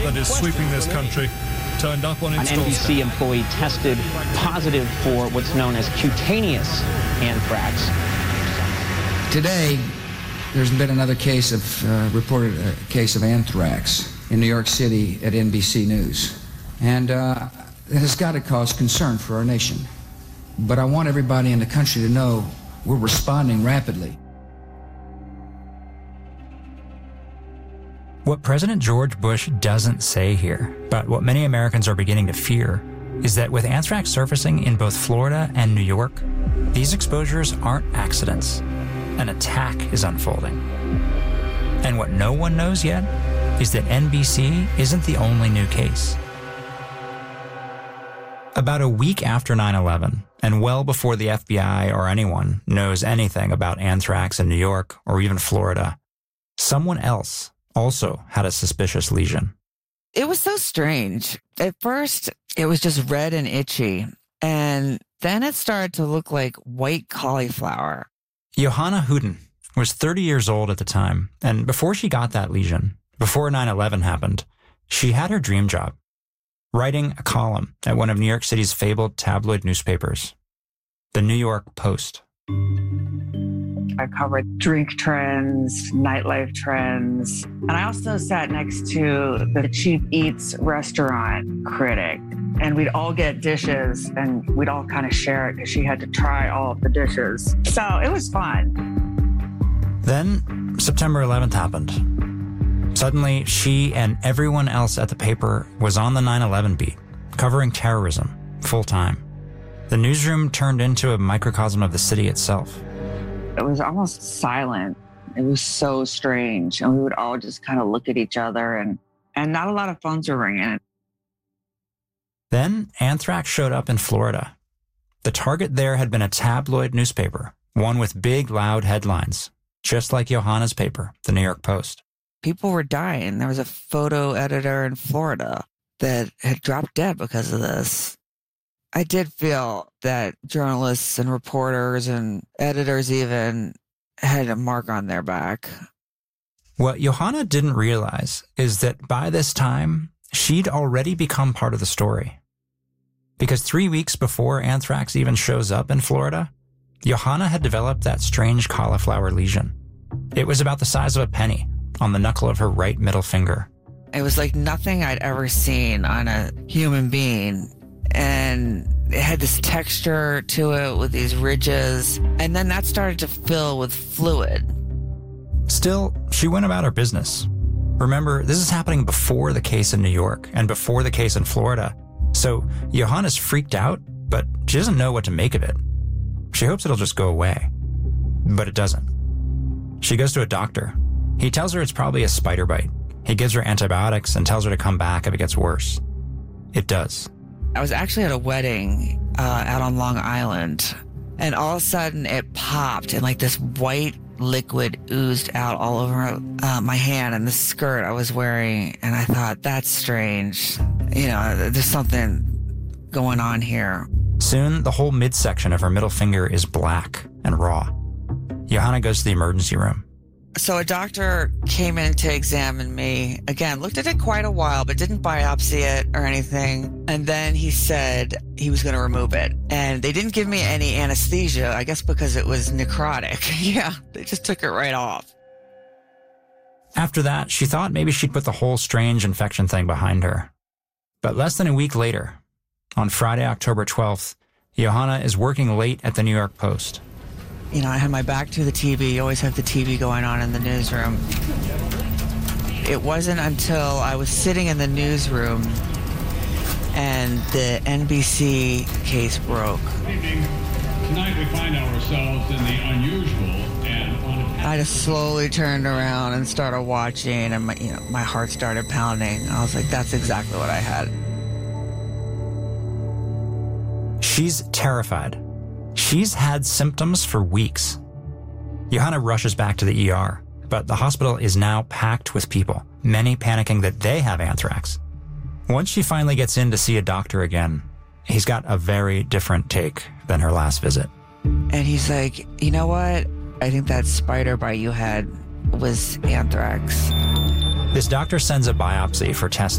that is sweeping this country turned up on its doorstep. An NBC employee tested positive for what's known as cutaneous anthrax. Today, there's been another case of, reported a case of anthrax in New York City at NBC News. And it has got to cause concern for our nation. But I want everybody in the country to know we're responding rapidly. What President George Bush doesn't say here, but what many Americans are beginning to fear, is that with anthrax surfacing in both Florida and New York, these exposures aren't accidents. An attack is unfolding. And what no one knows yet is that NBC isn't the only new case. About a week after 9/11, and well before the FBI or anyone knows anything about anthrax in New York or even Florida, someone else also had a suspicious lesion. It was so strange. At first, it was just red and itchy, and then it started to look like white cauliflower. Johanna Hooten was 30 years old at the time, and before she got that lesion, before 9/11 happened, she had her dream job, writing a column at one of New York City's fabled tabloid newspapers, the New York Post. I covered drink trends, nightlife trends, and I also sat next to the Cheap Eats restaurant critic. And we'd all get dishes, and we'd all kind of share it because she had to try all of the dishes. So it was fun. Then September 11th happened. Suddenly, she and everyone else at the paper was on the 9/11 beat, covering terrorism full time. The newsroom turned into a microcosm of the city itself. It was almost silent. It was so strange. And we would all just kind of look at each other, and not a lot of phones were ringing. Then anthrax showed up in Florida. The target there had been a tabloid newspaper, one with big, loud headlines, just like Johanna's paper, the New York Post. People were dying. There was a photo editor in Florida that had dropped dead because of this. I did feel that journalists and reporters and editors even had a mark on their back. What Johanna didn't realize is that by this time, she'd already become part of the story. Because 3 weeks before anthrax even shows up in Florida, Johanna had developed that strange cauliflower lesion. It was about the size of a penny on the knuckle of her right middle finger. It was like nothing I'd ever seen on a human being. And it had this texture to it with these ridges. And then that started to fill with fluid. Still, she went about her business. Remember, this is happening before the case in New York and before the case in Florida. So Johanna's freaked out, but she doesn't know what to make of it. She hopes it'll just go away. But it doesn't. She goes to a doctor. He tells her it's probably a spider bite. He gives her antibiotics and tells her to come back if it gets worse. It does. I was actually at a wedding out on Long Island, and all of a sudden it popped and like this white liquid oozed out all over my hand and the skirt I was wearing. And I thought, that's strange. You know, there's something going on here. Soon, the whole midsection of her middle finger is black and raw. Johanna goes to the emergency room. So a doctor came in to examine me. Again, looked at it quite a while, but didn't biopsy it or anything. And then he said he was going to remove it. And they didn't give me any anesthesia, I guess because it was necrotic. Yeah, they just took it right off. After that, she thought maybe she'd put the whole strange infection thing behind her. But less than a week later, on Friday, October 12th, Johanna is working late at the New York Post. You know, I had my back to the TV. You always have the TV going on in the newsroom. It wasn't until I was sitting in the newsroom and the NBC case broke. Good evening. Tonight we find ourselves in the unusual and I just slowly turned around and started watching, and my heart started pounding. I was like, that's exactly what I had. She's terrified. She's had symptoms for weeks. Johanna rushes back to the ER, but the hospital is now packed with people, many panicking that they have anthrax. Once she finally gets in to see a doctor again, he's got a very different take than her last visit. And he's like, you know what? I think that spider bite you had was anthrax. This doctor sends a biopsy for testing.